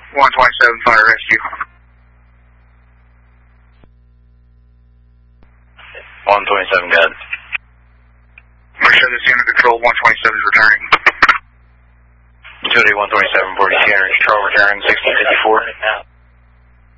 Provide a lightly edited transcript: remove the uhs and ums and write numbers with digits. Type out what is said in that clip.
127 Fire Rescue. 127, got it. Make sure this unit control 127 is returning. Utility 127, 40 scanner, control return 1654.